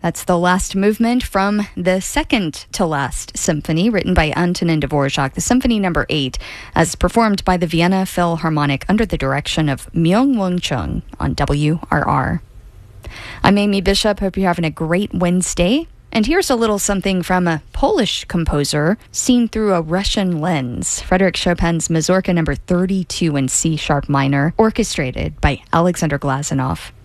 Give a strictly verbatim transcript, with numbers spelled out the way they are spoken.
That's the last movement from the second to last symphony written by Antonin Dvorak, the Symphony Number eight, as performed by the Vienna Philharmonic under the direction of Myung-Whun Chung on W R R. I'm Amy Bishop. Hope you're having a great Wednesday. And here's a little something from a Polish composer seen through a Russian lens. Frédéric Chopin's Mazurka Number thirty-two in C sharp minor, orchestrated by Alexander Glazunov.